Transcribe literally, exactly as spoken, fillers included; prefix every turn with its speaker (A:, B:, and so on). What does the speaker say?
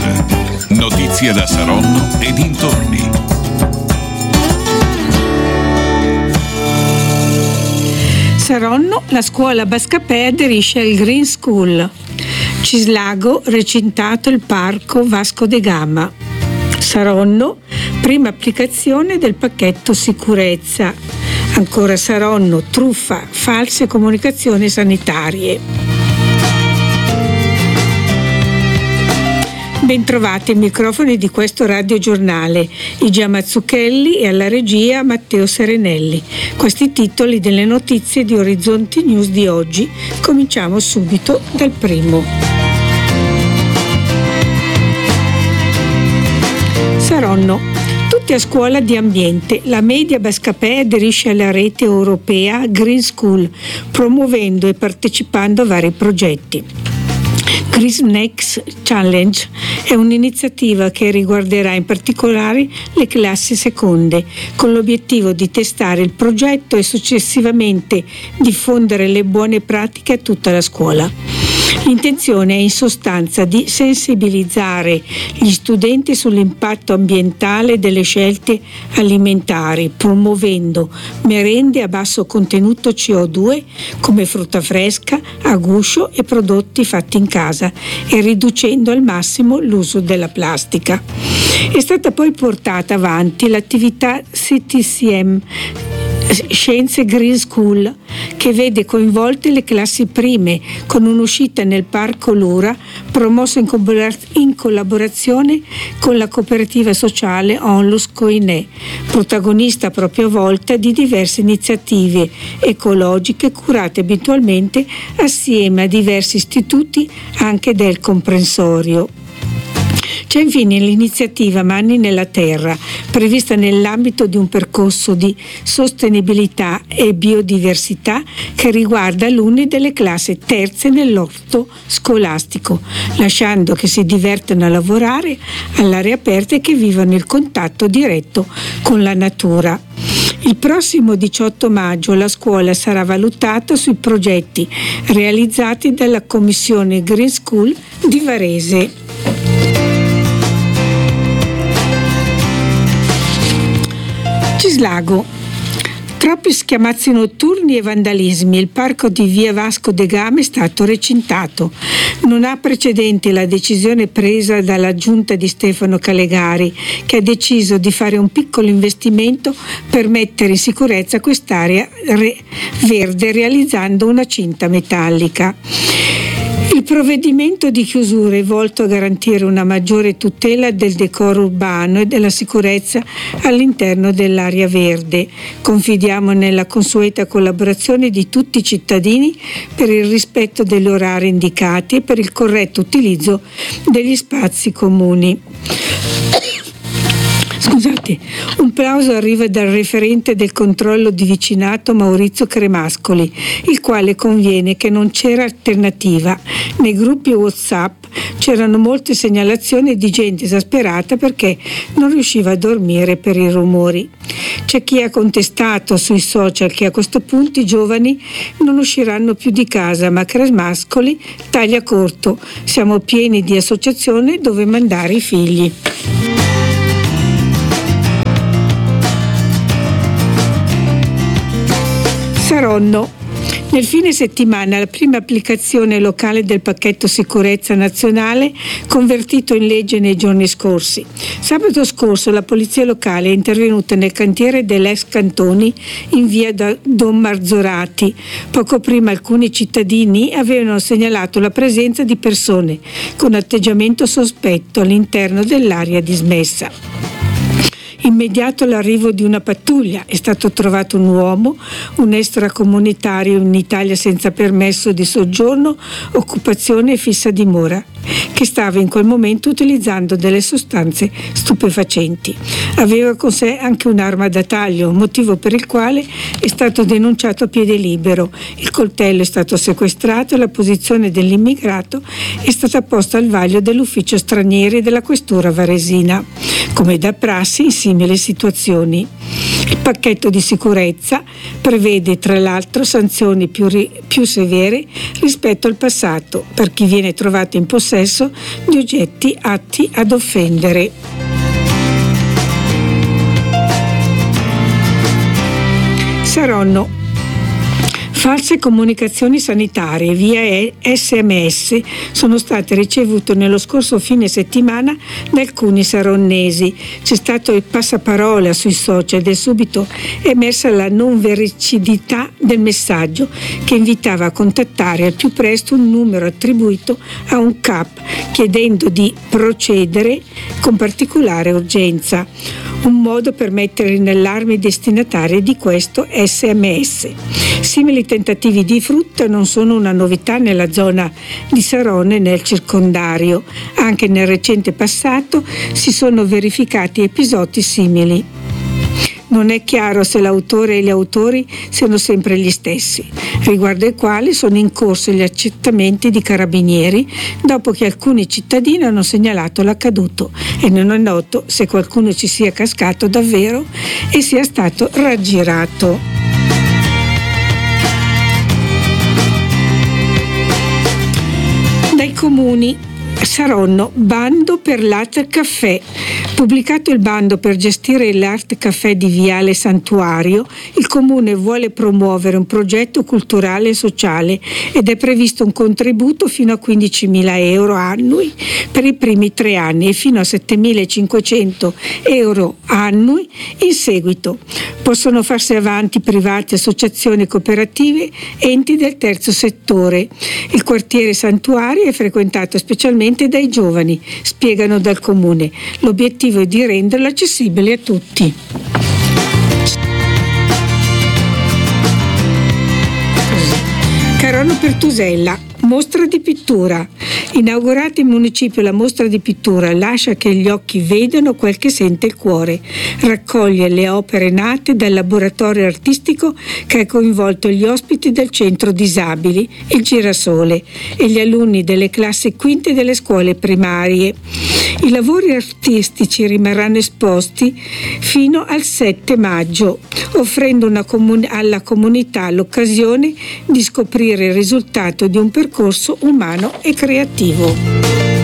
A: Notizie da Saronno e dintorni.
B: Saronno, la scuola Bascapè aderisce al Green School. Cislago, recintato il parco Vasco da Gama. Saronno, prima applicazione del pacchetto sicurezza. Ancora Saronno, truffa, false comunicazioni sanitarie. Bentrovati ai microfoni di questo radiogiornale, Igia Mazzucchelli e alla regia Matteo Serenelli. Questi titoli delle notizie di Orizzonti News di oggi. Cominciamo subito dal primo. Saronno. Tutti a scuola di ambiente. La Media Bascapè aderisce alla rete europea Green School, promuovendo e partecipando a vari progetti. Green Next Challenge è un'iniziativa che riguarderà in particolare le classi seconde, con l'obiettivo di testare il progetto e successivamente diffondere le buone pratiche a tutta la scuola. L'intenzione è in sostanza di sensibilizzare gli studenti sull'impatto ambientale delle scelte alimentari, promuovendo merende a basso contenuto C O due come frutta fresca, a guscio e prodotti fatti in casa e riducendo al massimo l'uso della plastica. È stata poi portata avanti l'attività C T C M Scienze Green School, che vede coinvolte le classi prime con un'uscita nel Parco Lura promossa in, collabor- in collaborazione con la cooperativa sociale Onlus Coinè, protagonista a propria volta di diverse iniziative ecologiche curate abitualmente assieme a diversi istituti anche del comprensorio. C'è infine l'iniziativa Mani nella Terra, prevista nell'ambito di un percorso di sostenibilità e biodiversità che riguarda alunni delle classi terze nell'orto scolastico, lasciando che si divertano a lavorare all'aria aperta e che vivano il contatto diretto con la natura. Il prossimo diciotto maggio la scuola sarà valutata sui progetti realizzati dalla Commissione Green School di Varese. Cislago. Troppi schiamazzi notturni e vandalismi. Il parco di via Vasco da Gama è stato recintato. Non ha precedenti la decisione presa dalla giunta di Stefano Calegari, che ha deciso di fare un piccolo investimento per mettere in sicurezza quest'area re- verde realizzando una cinta metallica. Il provvedimento di chiusura è volto a garantire una maggiore tutela del decoro urbano e della sicurezza all'interno dell'area verde. Confidiamo nella consueta collaborazione di tutti i cittadini per il rispetto degli orari indicati e per il corretto utilizzo degli spazi comuni. Scusate, un plauso arriva dal referente del controllo di vicinato Maurizio Cremascoli, il quale conviene che non c'era alternativa. Nei gruppi WhatsApp c'erano molte segnalazioni di gente esasperata perché non riusciva a dormire per i rumori. C'è chi ha contestato sui social che a questo punto i giovani non usciranno più di casa, ma Cremascoli taglia corto. Siamo pieni di associazioni dove mandare i figli. Saronno. Nel fine settimana la prima applicazione locale del pacchetto sicurezza nazionale convertito in legge nei giorni scorsi. Sabato scorso la polizia locale è intervenuta nel cantiere dell'ex Cantoni in via Don Marzorati. Poco prima alcuni cittadini avevano segnalato la presenza di persone con atteggiamento sospetto all'interno dell'area dismessa. Immediato l'arrivo di una pattuglia è stato trovato un uomo, un extracomunitario in Italia senza permesso di soggiorno, occupazione e fissa dimora, che stava in quel momento utilizzando delle sostanze stupefacenti. Aveva con sé anche un'arma da taglio, motivo per il quale è stato denunciato a piede libero. Il coltello è stato sequestrato e la posizione dell'immigrato è stata posta al vaglio dell'ufficio stranieri della questura varesina, come da prassi in simili situazioni. Il pacchetto di sicurezza prevede tra l'altro sanzioni più, ri- più severe rispetto al passato per chi viene trovato in possesso di oggetti atti ad offendere. Saronno. False comunicazioni sanitarie via S M S sono state ricevute nello scorso fine settimana da alcuni saronnesi. C'è stato il passaparola sui social ed è subito emersa la non veridicità del messaggio che invitava a contattare al più presto un numero attribuito a un C A P chiedendo di procedere con particolare urgenza. Un modo per mettere in allarme i destinatari di questo S M S. Simili tentativi di frutta non sono una novità nella zona di Saronno e nel circondario. Anche nel recente passato si sono verificati episodi simili. Non è chiaro se l'autore e gli autori siano sempre gli stessi, riguardo ai quali sono in corso gli accertamenti di carabinieri dopo che alcuni cittadini hanno segnalato l'accaduto e non è noto se qualcuno ci sia cascato davvero e sia stato raggirato. Dai comuni. Saronno, bando per l'Art Café. Pubblicato il bando per gestire l'Art Café di Viale Santuario, il Comune vuole promuovere un progetto culturale e sociale ed è previsto un contributo fino a quindicimila euro annui per i primi tre anni e fino a settemilacinquecento euro annui in seguito. Possono farsi avanti privati, associazioni, cooperative, enti del terzo settore. Il quartiere Santuario è frequentato specialmente dai giovani, spiegano dal Comune. L'obiettivo è di renderlo accessibile a tutti. Carono Pertusella, mostra di pittura. Inaugurata in municipio la mostra di pittura Lascia che gli occhi vedano quel che sente il cuore. Raccoglie le opere nate dal laboratorio artistico che ha coinvolto gli ospiti del centro disabili, il Girasole, e gli alunni delle classi quinte delle scuole primarie. I lavori artistici rimarranno esposti fino al sette maggio, offrendo una comun- alla comunità l'occasione di scoprire il risultato di un percorso umano e creativo.